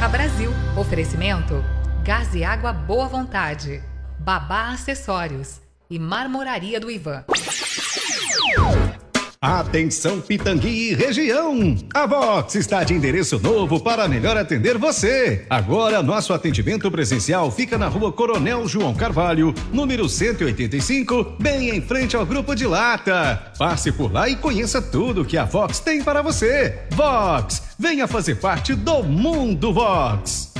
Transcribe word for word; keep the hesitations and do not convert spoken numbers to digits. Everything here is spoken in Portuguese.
Moca Brasil. Oferecimento: Gás e Água Boa Vontade, Babá Acessórios e Marmoraria do Ivan. Atenção Pitangui e região! A Vox está de endereço novo para melhor atender você. Agora nosso atendimento presencial fica na rua Coronel João Carvalho, número cento e oitenta e cinco, bem em frente ao Grupo de Lata. Passe por lá e conheça tudo que a Vox tem para você. Vox, venha fazer parte do Mundo Vox.